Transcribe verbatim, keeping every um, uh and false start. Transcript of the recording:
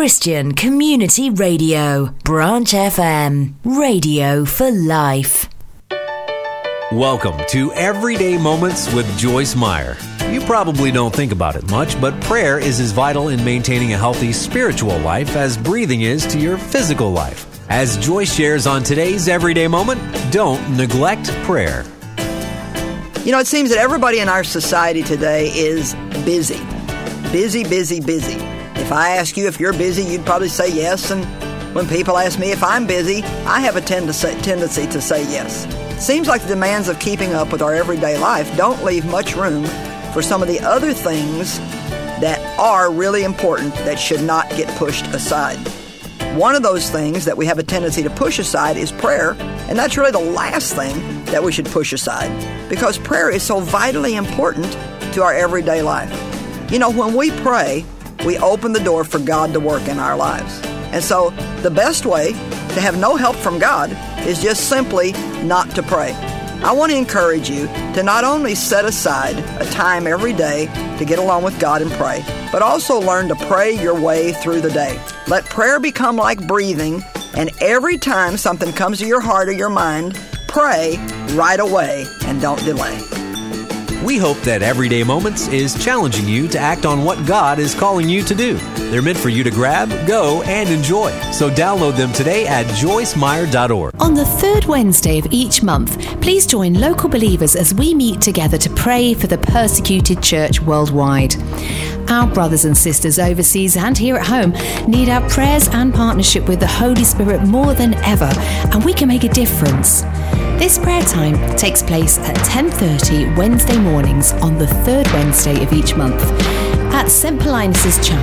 Christian Community Radio, Branch F M, radio for life. Welcome to Everyday Moments with Joyce Meyer. You probably don't think about it much, but prayer is as vital in maintaining a healthy spiritual life as breathing is to your physical life. As Joyce shares on today's Everyday Moment, don't neglect prayer. You know, it seems that everybody in our society today is busy. Busy, busy, busy. If I ask you if you're busy, you'd probably say yes. And when people ask me if I'm busy, I have a tendency to say yes. It seems like the demands of keeping up with our everyday life don't leave much room for some of the other things that are really important that should not get pushed aside. One of those things that we have a tendency to push aside is prayer, and that's really the last thing that we should push aside, because prayer is so vitally important to our everyday life. You know, when we pray, we open the door for God to work in our lives. And so the best way to have no help from God is just simply not to pray. I want to encourage you to not only set aside a time every day to get along with God and pray, but also learn to pray your way through the day. Let prayer become like breathing, and every time something comes to your heart or your mind, pray right away and don't delay. We hope that Everyday Moments is challenging you to act on what God is calling you to do. They're meant for you to grab, go, and enjoy. So download them today at joyce meyer dot org. On the third Wednesday of each month, please join local believers as we meet together to pray for the persecuted church worldwide. Our brothers and sisters overseas and here at home need our prayers and partnership with the Holy Spirit more than ever, and we can make a difference. This prayer time takes place at ten thirty Wednesday mornings on the third Wednesday of each month at Saint Paulinus' Chapel,